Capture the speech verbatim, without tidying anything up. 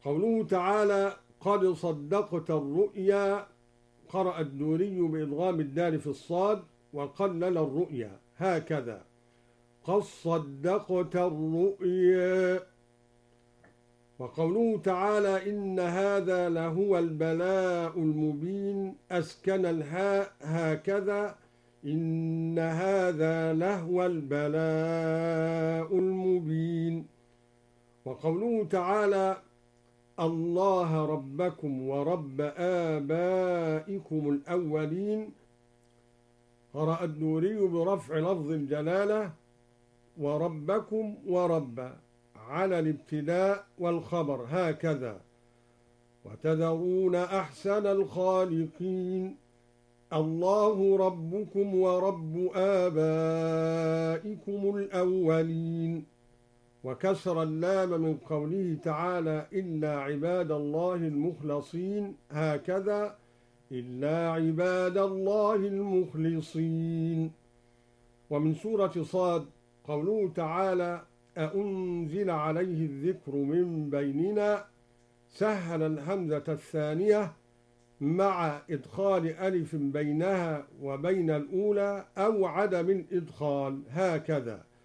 قوله تعالى قد صدقت الرؤيا، قرأ الدوري بإدغام الدال في الصاد وقلل الرؤيا هكذا قد صدقت الرؤيا. وقوله تعالى إن هذا لهو البلاء المبين، أسكن الهاء هكذا إن هذا لهو البلاء المبين. وقوله تعالى الله ربكم ورب آبائكم الأولين، قرأ الدوري برفع لفظ الجلالة وربكم ورب على الابتداء والخبر هكذا وتذرون أحسن الخالقين الله ربكم ورب آبائكم الأولين. وكسر اللام من قوله تعالى إلا عباد الله المخلصين هكذا إلا عباد الله المخلصين. ومن سورة صاد قوله تعالى أأنزل عليه الذكر من بيننا، سهل الهمزة الثانية مع إدخال ألف بينها وبين الأولى أو عدم الإدخال هكذا